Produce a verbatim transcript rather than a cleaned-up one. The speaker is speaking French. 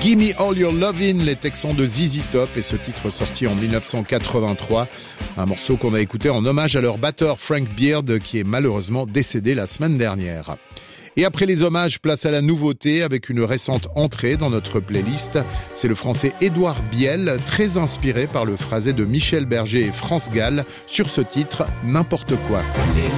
Gimme All Your Lovin', les Texans de Z Z Top, et ce titre sorti en dix-neuf cent quatre-vingt-trois. Un morceau qu'on a écouté en hommage à leur batteur Frank Beard, qui est malheureusement décédé la semaine dernière. Et après les hommages, place à la nouveauté avec une récente entrée dans notre playlist. C'est le français Édouard Biel, très inspiré par le phrasé de Michel Berger et France Gall sur ce titre, N'importe quoi.